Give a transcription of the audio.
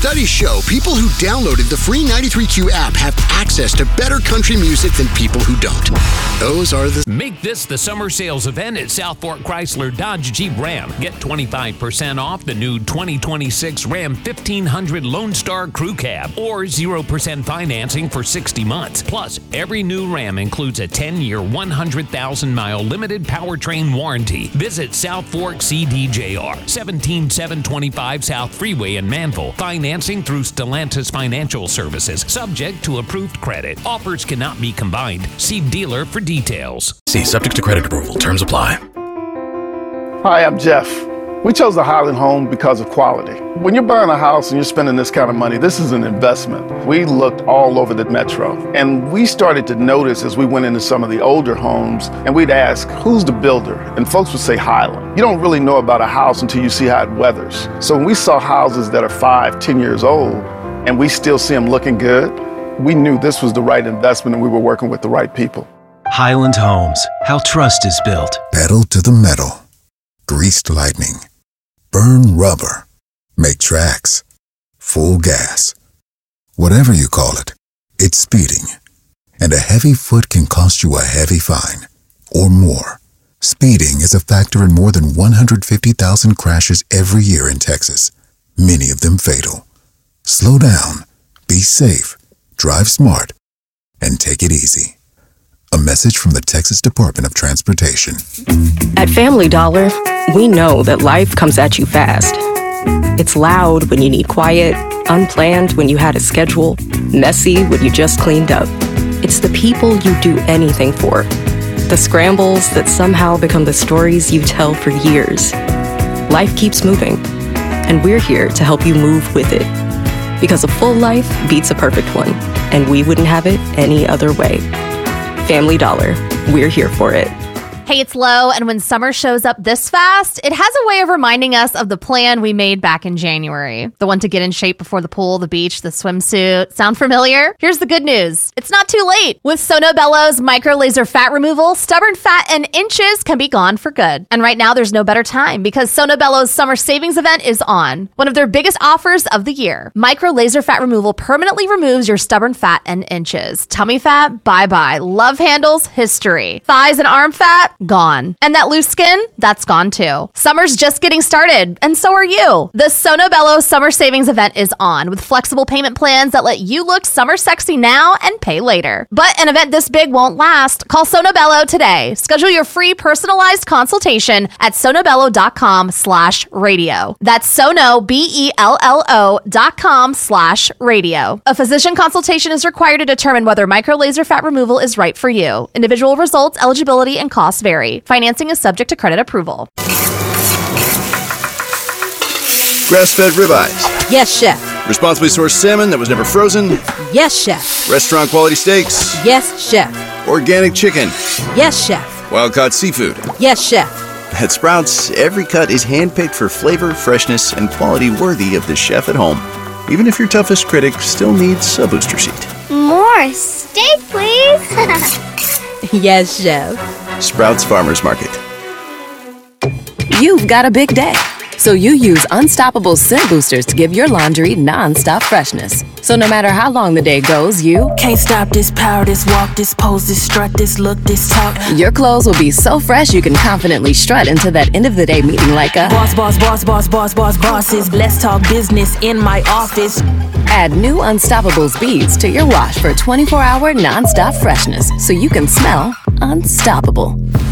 Studies show people who downloaded the free 93Q app have access to better country music than people who don't. Those are the... Make this the summer sales event at South Fork Chrysler Dodge Jeep Ram. Get 25% off the new 2026 Ram 1500 Lone Star Crew Cab or 0% financing for 60 months. Plus, every new Ram includes a 10-year, 100,000-mile limited powertrain warranty. Visit South Fork CDJR, 17725 South Freeway in Manville. Financing through Stellantis Financial Services, subject to approved credit. Offers cannot be combined. See dealer for details. See subject to credit approval. Terms apply. Hi, I'm Jeff. We chose the Highland home because of quality. When you're buying a house and you're spending this kind of money, this is an investment. We looked all over the metro, and we started to notice as we went into some of the older homes, and we'd ask, who's the builder? And folks would say Highland. You don't really know about a house until you see how it weathers. So when we saw houses that are 5, 10 years old, and we still see them looking good, we knew this was the right investment and we were working with the right people. Highland Homes, how trust is built. Pedal to the metal. Greased lightning. Burn rubber. Make tracks. Full gas. Whatever you call it, it's speeding. And a heavy foot can cost you a heavy fine. Or more. Speeding is a factor in more than 150,000 crashes every year in Texas. Many of them fatal. Slow down. Be safe. Drive smart. And take it easy. A message from the Texas Department of Transportation. At Family Dollar, we know that life comes at you fast. It's loud when you need quiet, unplanned when you had a schedule, messy when you just cleaned up. It's the people you do anything for. The scrambles that somehow become the stories you tell for years. Life keeps moving, and we're here to help you move with it. Because a full life beats a perfect one, and we wouldn't have it any other way. Family Dollar, we're here for it. Hey, it's Lo, and when summer shows up this fast, it has a way of reminding us of the plan we made back in January. The one to get in shape before the pool, the beach, the swimsuit. Sound familiar? Here's the good news. It's not too late. With Sono Bello's micro laser fat removal, stubborn fat and inches can be gone for good. And right now, there's no better time because Sono Bello's summer savings event is on. One of their biggest offers of the year. Micro laser fat removal permanently removes your stubborn fat and inches. Tummy fat, bye-bye. Love handles, history. Thighs and arm fat, gone. And that loose skin, that's gone too. Summer's just getting started, and so are you. The Sono Bello Summer Savings Event is on with flexible payment plans that let you look summer sexy now and pay later. But an event this big won't last. Call Sono Bello today. Schedule your free personalized consultation at sonobello.com/radio. That's Sono, BELLO.com/radio. A physician consultation is required to determine whether micro laser fat removal is right for you. Individual results, eligibility, and costs vary. Financing is subject to credit approval. Grass-fed ribeyes. Yes, chef. Responsibly sourced salmon that was never frozen. Yes, chef. Restaurant quality steaks. Yes, chef. Organic chicken. Yes, chef. Wild-caught seafood. Yes, chef. At Sprouts, every cut is handpicked for flavor, freshness, and quality worthy of the chef at home. Even if your toughest critic still needs a booster seat. More steak, please. Yes, chef. Sprouts Farmers Market. You've got a big day, so you use Unstoppable Scent Boosters to give your laundry non-stop freshness. So no matter how long the day goes, you can't stop this power, this walk, this pose, this strut, this look, this talk. Your clothes will be so fresh you can confidently strut into that end of the day meeting like a bosses. Let's talk business in my office. Add new Unstoppables beads to your wash for 24-hour non-stop freshness so you can smell unstoppable.